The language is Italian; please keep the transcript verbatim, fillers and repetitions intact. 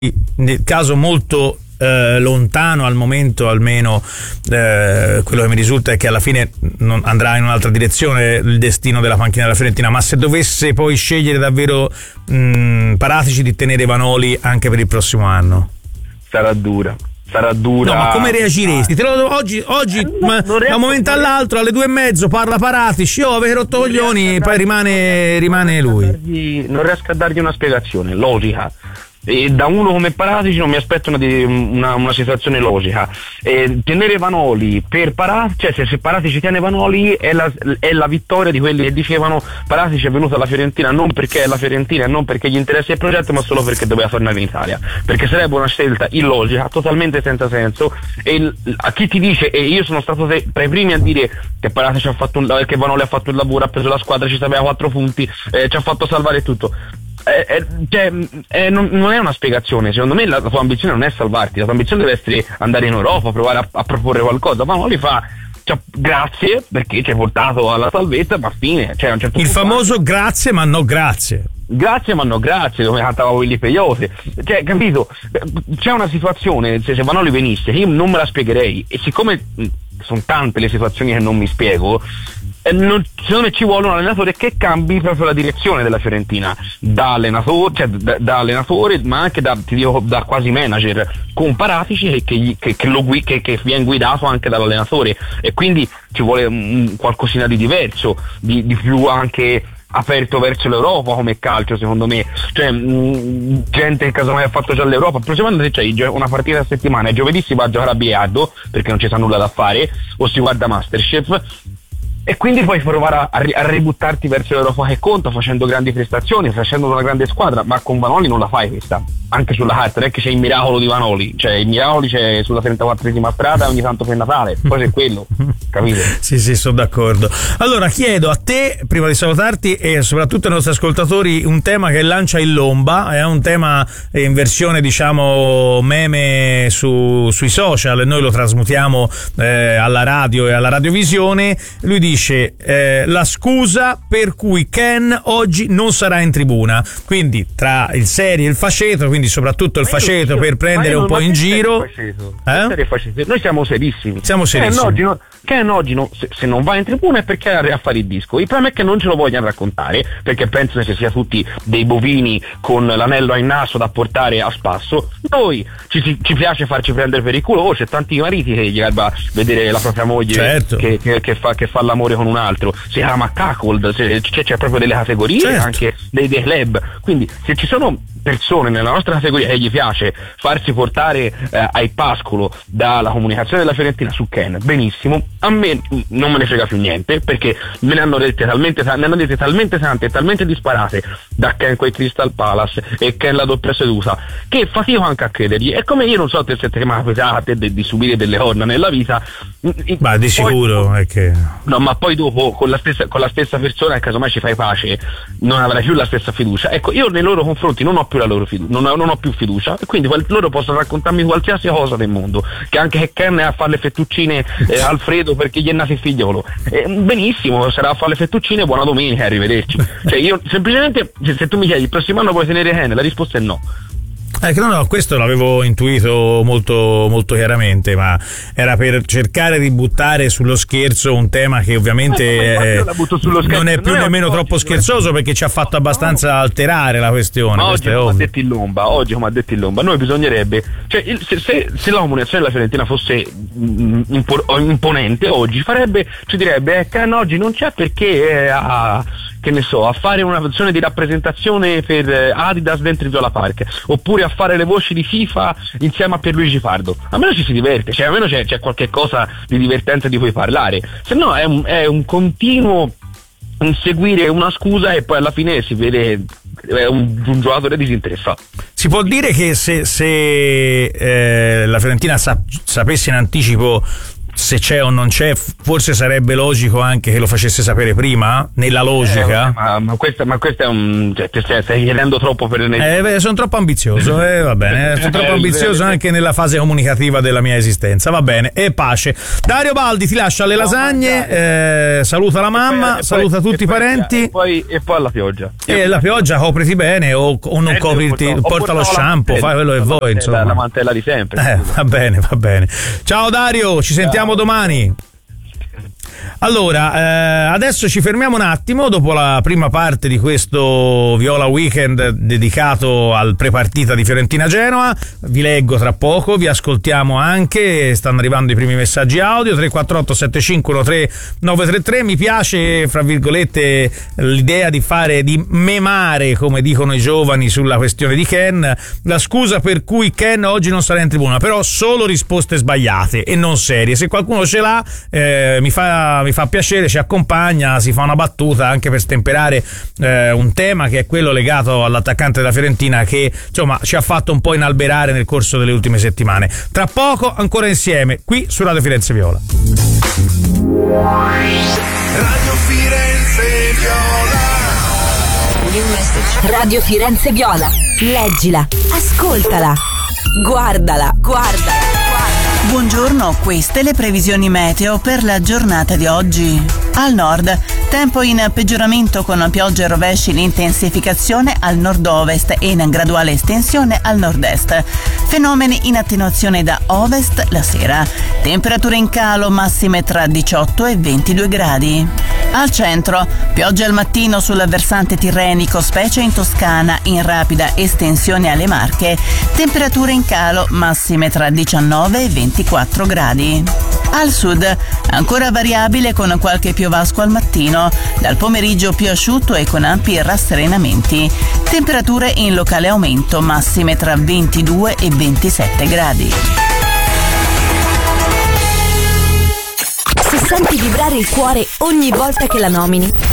nel caso molto eh, lontano al momento, almeno eh, quello che mi risulta è che alla fine non andrà in un'altra direzione il destino della panchina della Fiorentina, ma se dovesse poi scegliere davvero mh, Paratici di tenere Vanoli anche per il prossimo anno, sarà dura. Sarà dura. No, ma come reagiresti? Te lo, oggi, oggi eh, no, ma, da un momento all'altro, alle due e mezzo, parla Paratici, oh, avete rotto coglioni, poi rimane, rimane lui. Dargli, non riesco a dargli una spiegazione logica. E da uno come Paratici non mi aspetto una, una, una situazione logica. E tenere Vanoli per Paratici, cioè se, se Paratici tiene Vanoli è la, è la vittoria di quelli che dicevano Paratici è venuto alla Fiorentina non perché è la Fiorentina e non perché gli interessa il progetto, ma solo perché doveva tornare in Italia, perché sarebbe una scelta illogica, totalmente senza senso. E il, a chi ti dice, e io sono stato tra i primi a dire che Paratici ha fatto un, che Vanoli ha fatto il lavoro, ha preso la squadra, ci sapeva quattro punti, eh, ci ha fatto salvare tutto. Eh, eh, cioè, eh, non, non è una spiegazione. Secondo me la, la tua ambizione non è salvarti, la tua ambizione deve essere andare in Europa, provare a, a proporre qualcosa, ma non li fa. Cioè, grazie perché ci hai portato alla salvezza, ma fine, cioè, a un certo il punto famoso anche, grazie ma no grazie grazie ma no grazie, come cantava Willy Peyote, cioè, capito? C'è una situazione, se, se Vanoli venisse, io non me la spiegherei, e siccome sono tante le situazioni che non mi spiego, eh, non, secondo me ci vuole un allenatore che cambi proprio la direzione della Fiorentina, da allenatore, cioè da, da allenatore, ma anche da, ti dico, da quasi manager, con Paratici che, che, che, che, lo, che, che viene guidato anche dall'allenatore, e quindi ci vuole un, qualcosina di diverso, di, di più anche aperto verso l'Europa come calcio, secondo me. Cioè mh, gente che casomai ha fatto già l'Europa, il prossimo anno c'è una partita a settimana e giovedì si va a giocare a biliardo perché non ci sta nulla da fare, o si guarda Masterchef, e quindi puoi provare a, a ributtarti verso l'Europa che conta, facendo grandi prestazioni, facendo una grande squadra, ma con Vanoli non la fai questa, anche sulla carta. Non è che c'è il miracolo di Vanoli, cioè il miracolo c'è sulla trentaquattresima strada ogni tanto per Natale, poi c'è quello, capito? Sì, sì, sono d'accordo. Allora chiedo a te, prima di salutarti, e soprattutto ai nostri ascoltatori, un tema che lancia il Lomba, è un tema in versione, diciamo, meme su, sui social, noi lo trasmutiamo eh, alla radio e alla radiovisione. Lui dice eh, la scusa per cui Ken oggi non sarà in tribuna, quindi tra il serio e il faceto, quindi soprattutto il faceto per prendere un po' in giro. Eh? Noi siamo serissimi, siamo serissimi. Ken oggi, no, Ken oggi no, se, se non va in tribuna è perché ha a fare il disco. Il problema è che non ce lo vogliono raccontare, perché pensano che sia tutti dei bovini con l'anello al naso da portare a spasso. Noi ci, ci piace farci prendere per il culo. Oh, c'è tanti mariti che gli garba vedere la propria moglie, certo, che, che, che, fa, che fa l'amore con un altro, si chiama cuckold, c'è, c'è proprio delle categorie, certo, anche dei, dei club. Quindi se ci sono persone nella nostra categoria che gli piace farsi portare eh, ai pascolo dalla comunicazione della Fiorentina su Ken, benissimo, a me non me ne frega più niente, perché me ne hanno dette talmente, ne hanno dette talmente tante e talmente disparate da Ken quei Crystal Palace e Ken la doppia seduta, che fatico anche a credergli. È come, io non so se siete mai pesate di, di subire delle corna nella vita, ma di sicuro poi, è che no, ma poi dopo con la stessa, con la stessa persona, che casomai ci fai pace, non avrai più la stessa fiducia. Ecco, io nei loro confronti non ho più la loro fiducia, non ho, non ho più fiducia, e quindi loro possono raccontarmi qualsiasi cosa del mondo, che anche che Ken è a fare le fettuccine eh, Alfredo perché gli è nato il figliolo, eh, benissimo, sarà a fare le fettuccine, buona domenica, arrivederci. Cioè io semplicemente, se, se tu mi chiedi il prossimo anno puoi tenere Ken, la risposta è no. Eh, no, no, questo l'avevo intuito molto, molto chiaramente, ma era per cercare di buttare sullo scherzo un tema che ovviamente eh, eh, non è più non nemmeno oggi, troppo scherzoso, perché ci ha fatto abbastanza alterare la questione. Ma oggi, come ha detto il Lomba, oggi come ha detto il Lomba, noi bisognerebbe, cioè il, se, se, se la comunicazione della Fiorentina fosse mh, impo, imponente, oggi farebbe, ci direbbe eh, Ken oggi non c'è perché è a, che ne so, a fare una versione di rappresentazione per Adidas dentro il Viola Park, oppure a fare le voci di FIFA insieme a Pierluigi Pardo. Almeno ci si diverte, cioè almeno c'è, c'è qualche cosa di divertente di cui parlare, se no è un, è un continuo inseguire una scusa e poi alla fine si vede è un, un giocatore disinteressato. Si può dire che se, se eh, la Fiorentina sap- sapesse in anticipo se c'è o non c'è, forse sarebbe logico anche che lo facesse sapere prima, nella logica. Eh, ma, ma, questa, ma questa è un. Cioè, ti stai, stai chiedendo troppo per il. Eh, beh, sono troppo ambizioso, eh, va bene. Sono troppo ambizioso anche nella fase comunicativa della mia esistenza, va bene. E pace. Dario Baldi ti lascia alle lasagne, eh, saluta la mamma, poi, saluta poi, tutti i parenti. E poi, e poi alla pioggia. E la pioggia copriti bene o, o non copriti, porta lo shampoo, fai quello che vuoi, insomma. La mantella di sempre. Eh, va bene, va bene. Ciao Dario, ci sentiamo Ciao. domani. Allora, eh, adesso ci fermiamo un attimo dopo la prima parte di questo Viola Weekend dedicato al prepartita di Fiorentina-Genoa. Vi leggo tra poco, vi ascoltiamo anche, stanno arrivando i primi messaggi audio. Tre quattro otto sette cinque uno tre nove tre tre. Mi piace, fra virgolette, l'idea di fare, di memare, come dicono i giovani, sulla questione di Ken. La scusa per cui Ken oggi non sarà in tribuna, però solo risposte sbagliate e non serie. Se qualcuno ce l'ha, eh, mi fa mi fa piacere, ci accompagna, si fa una battuta anche per stemperare eh, un tema che è quello legato all'attaccante della Fiorentina, che insomma ci ha fatto un po' inalberare nel corso delle ultime settimane. Tra poco ancora insieme qui su Radio Firenze Viola. Radio Firenze Viola. Radio Firenze Viola. Leggila, ascoltala, guardala, guardala. Buongiorno, queste le previsioni meteo per la giornata di oggi. Al nord, tempo in peggioramento con piogge e rovesci in intensificazione al nord-ovest e in graduale estensione al nord-est. Fenomeni in attenuazione da ovest la sera. Temperature in calo massime tra diciotto e ventidue gradi. Al centro, piogge al mattino sul versante tirrenico, specie in Toscana, in rapida estensione alle Marche. Temperature in calo massime tra diciannove e ventiquattro gradi. Al sud, ancora variabile con qualche piovasco al mattino, dal pomeriggio più asciutto e con ampi rasserenamenti. Temperature in locale aumento, massime tra ventidue e ventisette gradi. Se senti vibrare il cuore ogni volta che la nomini,